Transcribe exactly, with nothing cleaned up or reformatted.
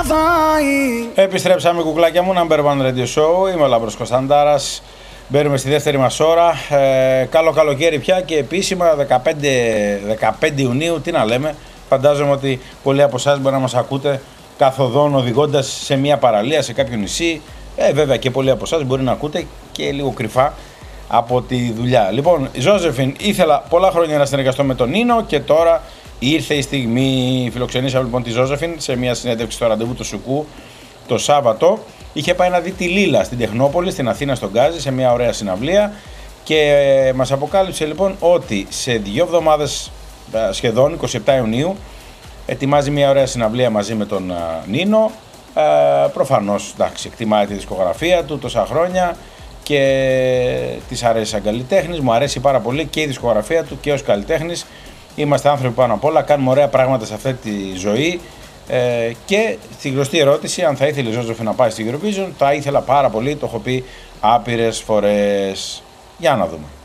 Επιστρέψαμε κουκλάκια μου, Number One Radio Show. Είμαι ο Λάμπρος Κωνσταντάρας. Μπαίνουμε στη δεύτερη μας ώρα. Ε, καλό καλοκαίρι πια και επίσημα δεκαπέντε Ιουνίου. Τι να λέμε, φαντάζομαι ότι πολλοί από εσάς μπορεί να μας ακούτε καθοδόν οδηγώντας σε μια παραλία, σε κάποιο νησί. Ε, βέβαια και πολλοί από εσάς μπορεί να ακούτε και λίγο κρυφά από τη δουλειά. Λοιπόν, Ζώζεφιν, ήθελα πολλά χρόνια να συνεργαστώ με τον Νίνο και τώρα ήρθε η στιγμή. Φιλοξενήσαμε λοιπόν τη Ζώζεφιν σε μια συνέντευξη στο ραντεβού του Σουκού το Σάββατο. Είχε πάει να δει τη Λίλα στην Τεχνόπολη, στην Αθήνα, στον Γκάζι, σε μια ωραία συναυλία και μας αποκάλυψε λοιπόν ότι σε δύο εβδομάδες σχεδόν, εικοστή εβδόμη Ιουνίου, ετοιμάζει μια ωραία συναυλία μαζί με τον Νίνο. Ε, προφανώς, εντάξει, εκτιμάει τη δισκογραφία του τόσα χρόνια και της αρέσει σαν καλλιτέχνης. Μου αρέσει πάρα πολύ και η δισκογραφία του και ως καλλιτέχνης. Είμαστε άνθρωποι πάνω απ' όλα, κάνουμε ωραία πράγματα σε αυτή τη ζωή. Ε, και στη γνωστή ερώτηση, αν θα ήθελε η Ζώζεφιν να πάει στη Eurovision, θα ήθελα πάρα πολύ, το έχω πει άπειρες φορές. Για να δούμε.